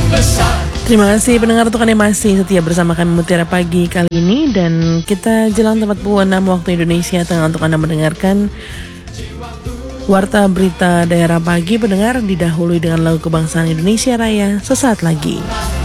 Terima kasih pendengar untuk Anda masih setia bersama kami Mutiara Pagi kali ini. Dan kita jelang tepat pukul 6 waktu Indonesia Tengah untuk Anda mendengarkan Warta Berita Daerah Pagi. Pendengar, didahului dengan lagu kebangsaan Indonesia Raya sesaat lagi.